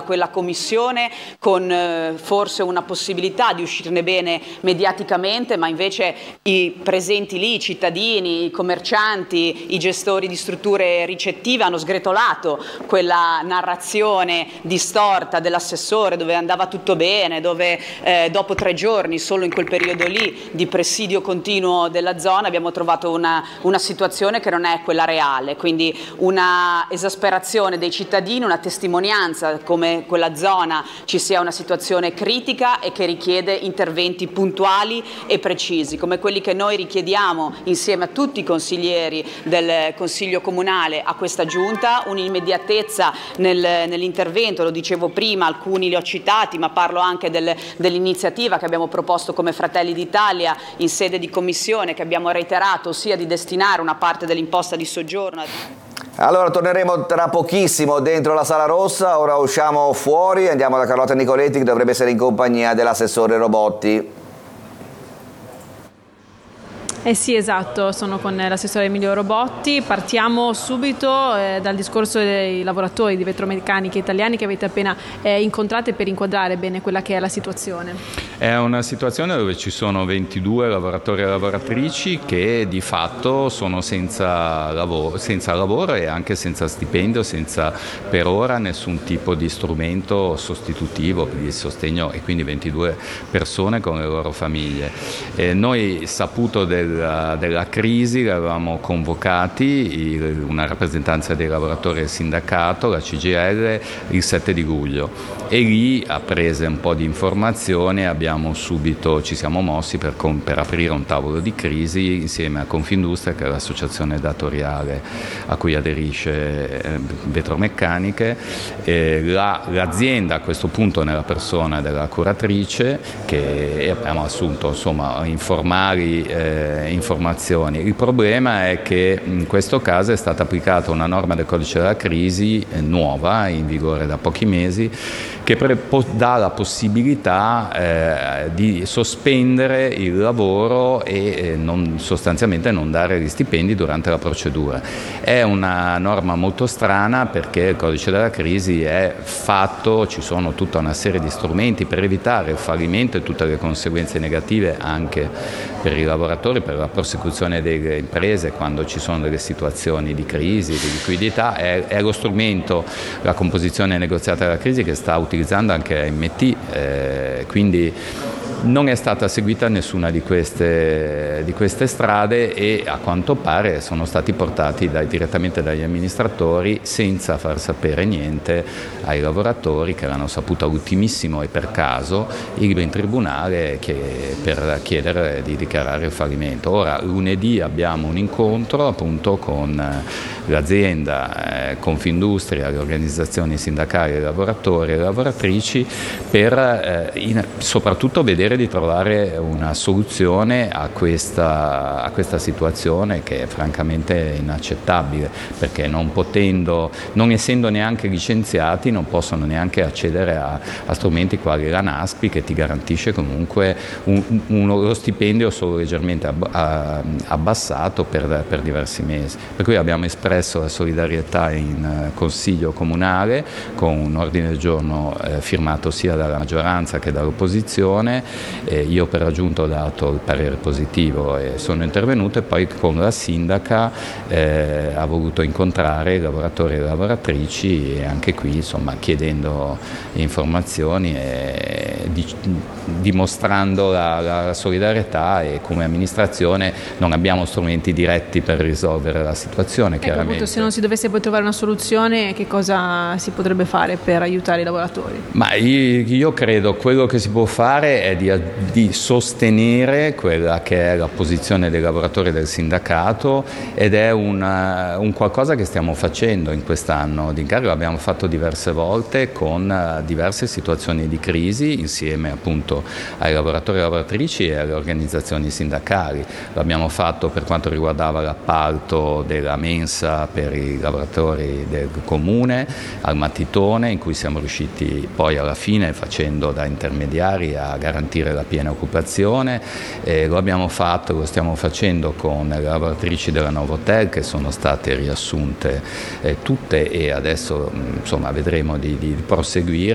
quella commissione con forse una possibilità di uscirne bene mediaticamente, ma invece i presenti lì, i cittadini, i commercianti, i gestori di strutture ricettive hanno sgretolato quella narrazione distorta dell'assessore dove andava tutto bene, dove dopo 3 giorni, solo in quel periodo lì di presidio continuo della zona, abbiamo trovato una situazione che non è quella reale, quindi una esasperazione dei cittadini, una testimonianza come quella zona ci sia una situazione critica e che richiede interventi puntuali e precisi, come quelli che noi richiediamo insieme a tutti i consiglieri del Consiglio Comunale a questa Giunta, un'immediatezza nell'intervento, lo dicevo prima, alcuni li ho citati, ma parlo anche dell'iniziativa che abbiamo proposto come Fratelli d'Italia in sede di commissione, che abbiamo reiterato, ossia di destinare una parte dell'imposta di soggiorno. Allora torneremo tra pochissimo dentro la Sala Rossa, ora usciamo fuori, andiamo da Carlotta Nicoletti che dovrebbe essere in compagnia dell'assessore Robotti. Eh sì, esatto, sono con l'assessore Emilio Robotti. Partiamo subito dal discorso dei lavoratori di vetromeccaniche italiani che avete appena incontrato per inquadrare bene quella che è la situazione. È una situazione dove ci sono 22 lavoratori e lavoratrici che di fatto sono senza lavoro e anche senza stipendio, senza per ora nessun tipo di strumento sostitutivo di sostegno, e quindi 22 persone con le loro famiglie. Noi, saputo della crisi, avevamo convocati una rappresentanza dei lavoratori del sindacato, la CGIL, il 7 di luglio e lì, a prese un po' di informazioni, ci siamo mossi per aprire un tavolo di crisi insieme a Confindustria, che è l'associazione datoriale a cui aderisce Vetromeccaniche. L'azienda a questo punto, nella persona della curatrice, che abbiamo assunto informazioni. Il problema è che in questo caso è stata applicata una norma del codice della crisi nuova, in vigore da pochi mesi, che dà la possibilità di sospendere il lavoro e sostanzialmente non dare gli stipendi durante la procedura. È una norma molto strana perché il codice della crisi è fatto, ci sono tutta una serie di strumenti per evitare il fallimento e tutte le conseguenze negative anche per i lavoratori, per la prosecuzione delle imprese quando ci sono delle situazioni di crisi, di liquidità. È lo strumento, la composizione negoziata della crisi, che sta utilizzando anche AMT, quindi non è stata seguita nessuna di queste strade e a quanto pare sono stati portati direttamente dagli amministratori senza far sapere niente ai lavoratori, che l'hanno saputo all'ultimissimo e per caso in tribunale per chiedere di dichiarare il fallimento. Ora lunedì abbiamo un incontro appunto con l'azienda, Confindustria, le organizzazioni sindacali dei lavoratori e lavoratrici per soprattutto vedere di trovare una soluzione a questa situazione che è francamente inaccettabile, perché non essendo neanche licenziati non possono neanche accedere a strumenti quali la NASPI, che ti garantisce comunque lo stipendio solo leggermente abbassato per diversi mesi. Per cui abbiamo espresso la solidarietà in Consiglio Comunale con un ordine del giorno firmato sia dalla maggioranza che dall'opposizione. Io per raggiunto ho dato il parere positivo e sono intervenuto, e poi con la sindaca ha voluto incontrare i lavoratori e le lavoratrici, e anche qui chiedendo informazioni e dimostrando la solidarietà, e come amministrazione non abbiamo strumenti diretti per risolvere la situazione, chiaramente. Appunto, se non si dovesse poi trovare una soluzione, che cosa si potrebbe fare per aiutare i lavoratori? Ma io credo quello che si può fare è di sostenere quella che è la posizione dei lavoratori del sindacato, ed è un qualcosa che stiamo facendo in quest'anno d'incarico. L'abbiamo fatto diverse volte con diverse situazioni di crisi insieme appunto ai lavoratori e lavoratrici e alle organizzazioni sindacali. L'abbiamo fatto per quanto riguardava l'appalto della mensa per i lavoratori del comune al Mattitone, in cui siamo riusciti poi alla fine, facendo da intermediari, a garantire la piena occupazione. Lo stiamo facendo con le lavoratrici della Novotel, che sono state riassunte tutte, e adesso vedremo di proseguire.